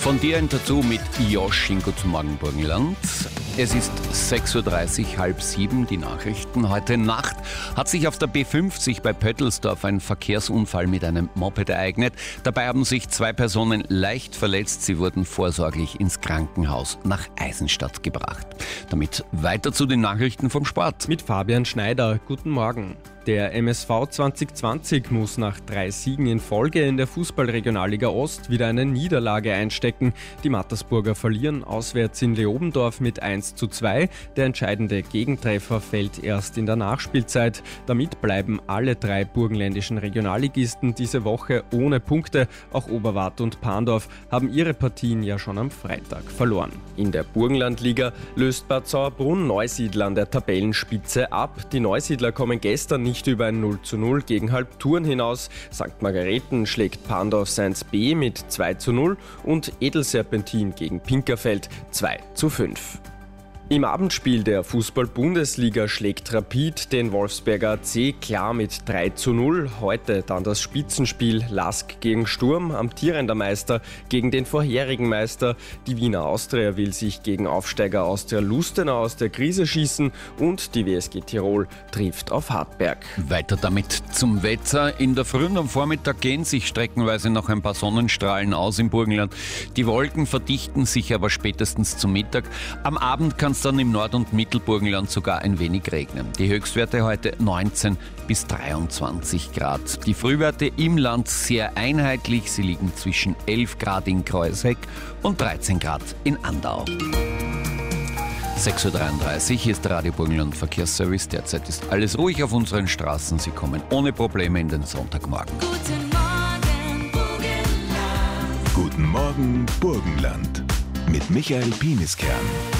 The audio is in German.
Von dir dazu mit Joschin. Guten Morgen, Burgenland. Es ist 6.30 Uhr, halb sieben, die Nachrichten. Heute Nacht hat sich auf der B50 bei Pöttelsdorf ein Verkehrsunfall mit einem Moped ereignet. Dabei haben sich 2 Personen leicht verletzt. Sie wurden vorsorglich ins Krankenhaus nach Eisenstadt gebracht. Damit weiter zu den Nachrichten vom Sport. Mit Fabian Schneider. Guten Morgen. Der MSV 2020 muss nach 3 Siegen in Folge in der Fußball-Regionalliga Ost wieder eine Niederlage einstecken. Die Mattersburger verlieren auswärts in Leobendorf mit 1:2. Der entscheidende Gegentreffer fällt erst in der Nachspielzeit. Damit bleiben alle 3 burgenländischen Regionalligisten diese Woche ohne Punkte. Auch Oberwart und Pandorf haben ihre Partien ja schon am Freitag verloren. In der Burgenlandliga löst Bad Sauerbrunn Neusiedl an der Tabellenspitze ab. Die Neusiedler kommen gestern nicht über ein 0:0 gegen Halbtouren hinaus. St. Margareten schlägt Pandorf Sainz B mit 2:0 und Edelserpentin gegen Pinkerfeld 2:5. Im Abendspiel der Fußball-Bundesliga schlägt Rapid den Wolfsberger AC klar mit 3:0. Heute dann das Spitzenspiel Lask gegen Sturm, amtierender Meister gegen den vorherigen Meister. Die Wiener Austria will sich gegen Aufsteiger Austria Lustenau aus der Krise schießen und die WSG Tirol trifft auf Hartberg. Weiter damit zum Wetter. In der Früh und am Vormittag gehen sich streckenweise noch ein paar Sonnenstrahlen aus im Burgenland. Die Wolken verdichten sich aber spätestens zum Mittag. Am Abend kann es dann im Nord- und Mittelburgenland sogar ein wenig regnen. Die Höchstwerte heute 19 bis 23 Grad. Die Frühwerte im Land sehr einheitlich. Sie liegen zwischen 11 Grad in Kreuzheck und 13 Grad in Andau. 6.33 Uhr, hier ist der Radio Burgenland Verkehrsservice. Derzeit ist alles ruhig auf unseren Straßen. Sie kommen ohne Probleme in den Sonntagmorgen. Guten Morgen, Burgenland. Guten Morgen, Burgenland. Mit Michael Pieniskern.